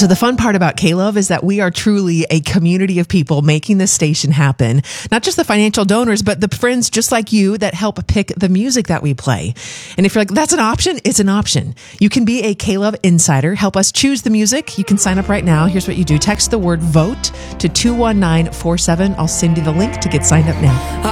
So the fun part about K-Love is that we are truly a community of people making this station happen. Not just the financial donors, but the friends just like you that help pick the music that we play. And if you're like, that's an option, it's an option. You can be a K-Love insider. Help us choose the music. You can sign up right now. Here's what you do. Text the word VOTE to 21947. I'll send you the link to get signed up now.